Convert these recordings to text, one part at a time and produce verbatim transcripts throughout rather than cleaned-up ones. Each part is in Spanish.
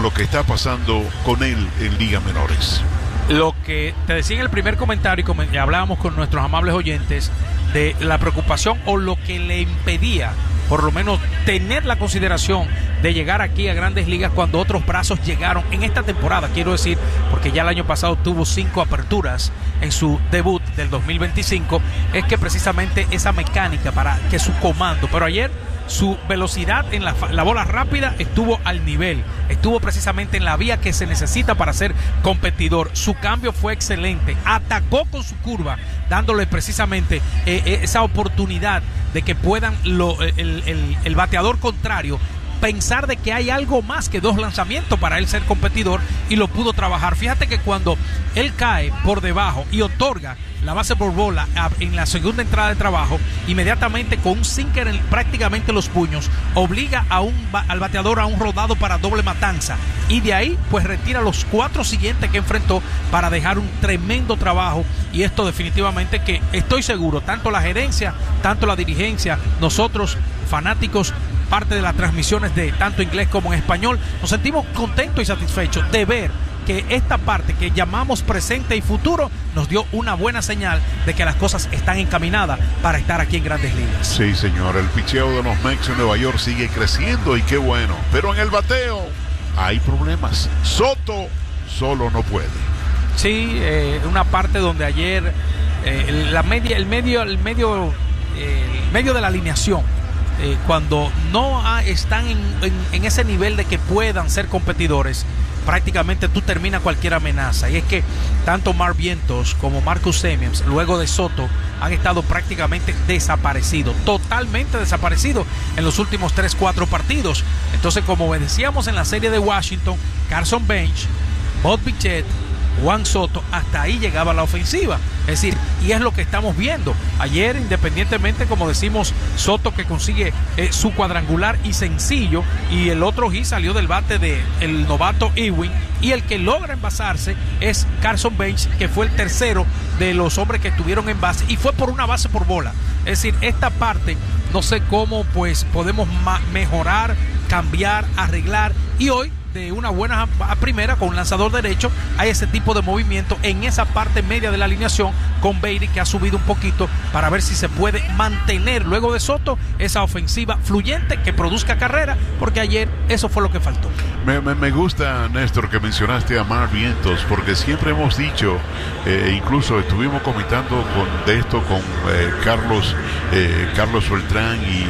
lo que está pasando con él en ligas menores. Lo que te decía en el primer comentario, y hablábamos con nuestros amables oyentes, de la preocupación o lo que le impedía, por lo menos, tener la consideración de llegar aquí a Grandes Ligas cuando otros brazos llegaron en esta temporada, quiero decir, porque ya el año pasado tuvo cinco aperturas en su debut del dos mil veinticinco, es que precisamente esa mecánica para que su comando, pero ayer su velocidad en la, la bola rápida estuvo al nivel, estuvo precisamente en la vía que se necesita para ser competidor. Su cambio fue excelente, atacó con su curva, dándole precisamente eh, esa oportunidad de que puedan lo, el, el, el bateador contrario pensar de que hay algo más que dos lanzamientos para él ser competidor, y lo pudo trabajar. Fíjate que cuando él cae por debajo y otorga la base por bola en la segunda entrada de trabajo, inmediatamente con un sinker en prácticamente los puños, obliga a un, al bateador a un rodado para doble matanza, y de ahí pues retira los cuatro siguientes que enfrentó para dejar un tremendo trabajo. Y esto definitivamente que estoy seguro, tanto la gerencia, tanto la dirigencia, nosotros fanáticos, parte de las transmisiones de tanto inglés como en español, nos sentimos contentos y satisfechos de ver que esta parte que llamamos presente y futuro nos dio una buena señal de que las cosas están encaminadas para estar aquí en Grandes Ligas. Sí, señor, el picheo de los Mets en Nueva York sigue creciendo y qué bueno, pero en el bateo hay problemas. Soto solo no puede. Sí, eh, una parte donde ayer eh, la media, el medio, el medio, eh, el medio de la alineación, eh, cuando no ha, están en, en, en ese nivel de que puedan ser competidores, prácticamente tú terminas cualquier amenaza. Y es que tanto Mark Vientos como Marcus Semien, luego de Soto, han estado prácticamente desaparecidos, totalmente desaparecidos en los últimos tres cuatro partidos. Entonces, como decíamos en la serie de Washington, Carson Bench, Bob Bichette, Juan Soto, hasta ahí llegaba la ofensiva. Es decir, y es lo que estamos viendo. Ayer, independientemente, como decimos, Soto que consigue eh, su cuadrangular y sencillo, y el otro hit salió del bate de el novato Ewing, y el que logra envasarse es Carson Bench, que fue el tercero de los hombres que estuvieron en base, y fue por una base por bola. Es decir, esta parte, no sé cómo pues podemos mejorar, cambiar, arreglar, y hoy de una buena a primera con un lanzador derecho hay ese tipo de movimiento en esa parte media de la alineación con Beatty, que ha subido un poquito para ver si se puede mantener luego de Soto esa ofensiva fluyente que produzca carrera, porque ayer eso fue lo que faltó. Me, me, me gusta, Néstor, que mencionaste a Mark Vientos, porque siempre hemos dicho, eh, incluso estuvimos comentando con, de esto con eh, Carlos eh, Carlos Beltrán y,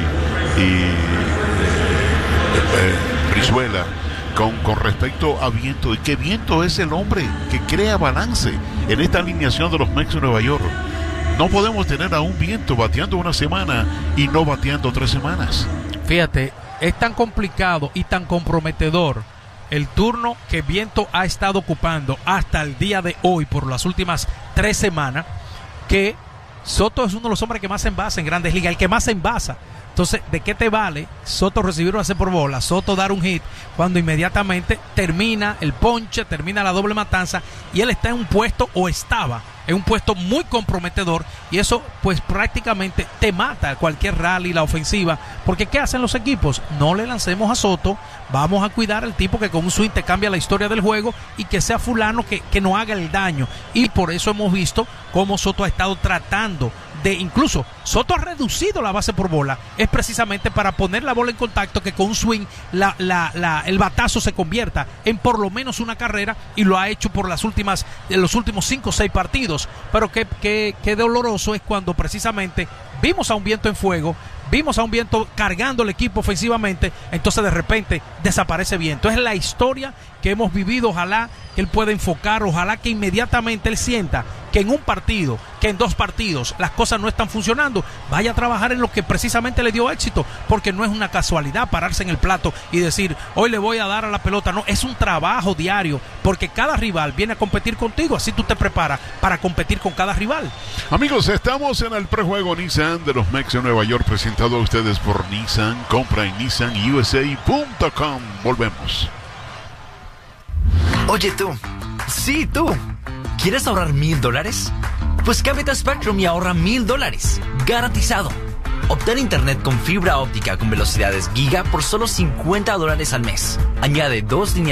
y, y eh, eh, Brizuela, Con, con respecto a Vientos, y que Vientos es el hombre que crea balance en esta alineación de los Mets de Nueva York. No podemos tener a un Vientos bateando una semana y no bateando tres semanas. Fíjate, es tan complicado y tan comprometedor el turno que Vientos ha estado ocupando hasta el día de hoy por las últimas tres semanas, que Soto es uno de los hombres que más envasa en Grandes Ligas, el que más envasa. Entonces, ¿de qué te vale Soto recibir una base por bola, Soto dar un hit, cuando inmediatamente termina el ponche, termina la doble matanza, y él está en un puesto, o estaba en un puesto muy comprometedor, y eso pues prácticamente te mata cualquier rally, la ofensiva, porque ¿qué hacen los equipos? No le lancemos a Soto, vamos a cuidar al tipo que con un swing te cambia la historia del juego, y que sea fulano que, que no haga el daño. Y por eso hemos visto cómo Soto ha estado tratando de, incluso Soto ha reducido la base por bola, es precisamente para poner la bola en contacto, que con un swing la, la, la, el batazo se convierta en por lo menos una carrera, y lo ha hecho por las últimas, en los últimos cinco o seis partidos. Pero qué, qué, qué doloroso es cuando precisamente vimos a un Viento en fuego, vimos a un Viento cargando el equipo ofensivamente, entonces de repente desaparece Viento. Es la historia que hemos vivido. Ojalá que él pueda enfocar, ojalá que inmediatamente él sienta que en un partido, que en dos partidos las cosas no están funcionando, vaya a trabajar en lo que precisamente le dio éxito, porque no es una casualidad pararse en el plato y decir, hoy le voy a dar a la pelota. No, es un trabajo diario, porque cada rival viene a competir contigo, así tú te preparas para competir con cada rival. Amigos, estamos en el prejuego Nissan de los Mets de Nueva York, presentado a ustedes por Nissan. Compra en nissan u s a punto com. Volvemos. Oye tú, sí tú, ¿quieres ahorrar mil dólares? Pues cámbiate a Spectrum y ahorra mil dólares, garantizado. Obtén internet con fibra óptica con velocidades giga por solo cincuenta dólares al mes. Añade dos líneas